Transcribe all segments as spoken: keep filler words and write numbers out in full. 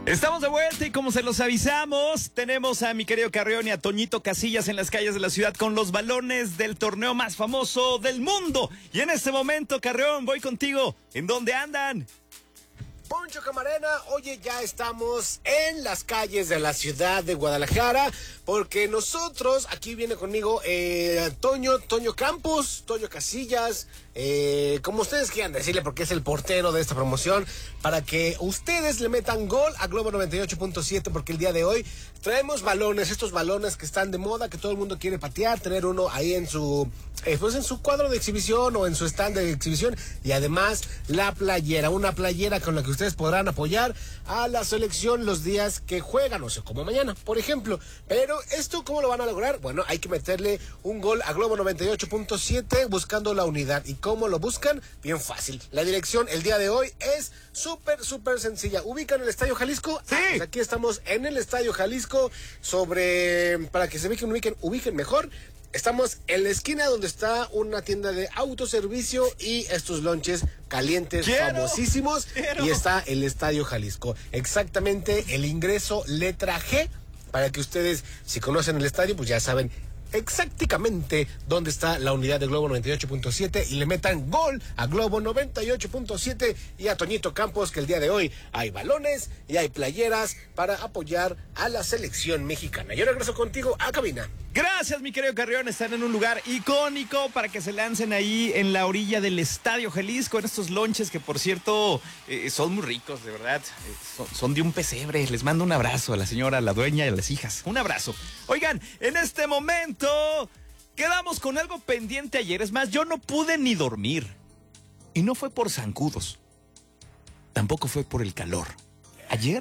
Estamos de vuelta y como se los avisamos, tenemos a mi querido Carrión y a Toñito Casillas en las calles de la ciudad con los balones del torneo más famoso del mundo. Y en este momento, Carrión, voy contigo. ¿En dónde andan? Poncho Camarena, oye, ya estamos en las calles de la ciudad de Guadalajara, porque nosotros, aquí viene conmigo eh, Toño, Toño Campos, Toño Casillas, eh, como ustedes quieran decirle, porque es el portero de esta promoción, para que ustedes le metan gol a Globo noventa y ocho punto siete, porque el día de hoy traemos balones, estos balones que están de moda, que todo el mundo quiere patear, tener uno ahí en su... Eh, pues en su cuadro de exhibición o en su stand de exhibición, y además la playera, una playera con la que ustedes podrán apoyar a la selección los días que juegan, o sea, como mañana, por ejemplo. Pero esto, ¿cómo lo van a lograr? Bueno, hay que meterle un gol a Globo noventa y ocho punto siete buscando la unidad. ¿Y cómo lo buscan? Bien fácil. La dirección el día de hoy es súper, súper sencilla. ¿Ubican el Estadio Jalisco? Sí. Ah, pues aquí estamos en el Estadio Jalisco, sobre, para que se ubiquen, ubiquen, ubiquen mejor. Estamos en la esquina donde está una tienda de autoservicio y estos lonches calientes quiero, famosísimos. Quiero. Y está el Estadio Jalisco. Exactamente el ingreso letra G, para que ustedes, si conocen el estadio, pues ya saben exactamente dónde está la unidad de Globo noventa y ocho punto siete y le metan gol a Globo noventa y ocho punto siete y a Toñito Campos, que el día de hoy hay balones y hay playeras para apoyar a la selección mexicana. Yo regreso contigo a cabina. Gracias, mi querido Carrión. Están en un lugar icónico para que se lancen ahí en la orilla del Estadio Jalisco, en estos lonches que, por cierto, eh, son muy ricos, de verdad. Eh, son, son de un pesebre. Les mando un abrazo a la señora, a la dueña y a las hijas. Un abrazo. Oigan, en este momento quedamos con algo pendiente ayer. Es más, yo no pude ni dormir. Y no fue por zancudos. Tampoco fue por el calor. Ayer,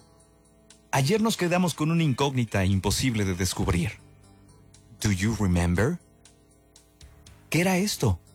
ayer nos quedamos con una incógnita imposible de descubrir. Do you remember? ¿Qué era esto?